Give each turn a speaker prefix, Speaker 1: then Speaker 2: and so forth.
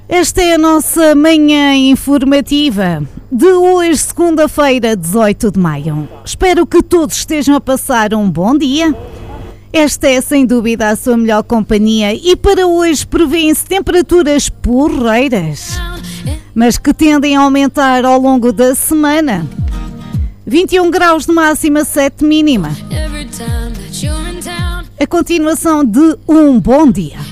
Speaker 1: Esta é a nossa manhã informativa de hoje, segunda-feira, 18 de maio. Espero que todos estejam a passar um bom dia. Esta é, sem dúvida, a sua melhor companhia e para hoje prevêem-se temperaturas porreiras, mas que tendem a aumentar ao longo da semana. 21 graus de máxima, 7 mínima. A continuação de um bom dia.